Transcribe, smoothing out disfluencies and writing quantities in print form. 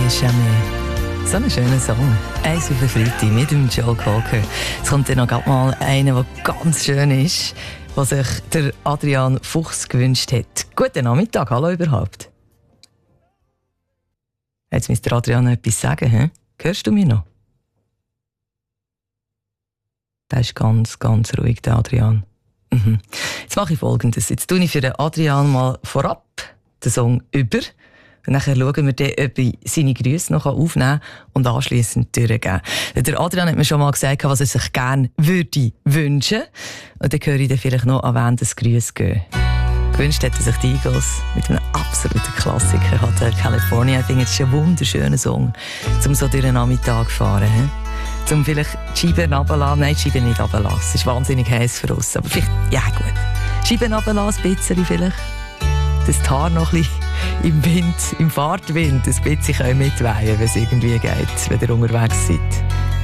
jamais. So ein schöner Song. Eins auf den Freitag mit dem Joe Cocker. Jetzt kommt dann noch mal einer, der ganz schön ist, was sich der Adrian Fuchs gewünscht hat. Guten Nachmittag, hallo überhaupt. Jetzt müsste der Adrian noch etwas sagen, he? Hörst du mich noch? Der ist ganz, ganz ruhig, der Adrian. Jetzt mache ich Folgendes. Jetzt tue ich für den Adrian mal vorab den Song über. Und dann schauen wir dann, ob ich seine Grüße noch aufnehmen kann und anschliessend durchgeben. Der Adrian hat mir schon mal gesagt, was er sich gerne würde wünschen. Und dann höre ich dann vielleicht noch an wen das Grüße gehen. Gewünscht hätte sich die Eagles mit einem absoluten Klassiker, hat der California. Ich finde, es ist ein wunderschöner Song, um so durch den Nachmittag zu fahren. Um vielleicht die Scheiben runterlassen. Nein, die Scheiben nicht runterlassen. Es ist wahnsinnig heiß für uns. Aber vielleicht, ja gut. Scheiben runterlassen, ein bisschen vielleicht. Das Haar noch ein bisschen im Wind, im Fahrtwind, ein bisschen mitweihen, wenn es irgendwie geht, wenn ihr unterwegs seid.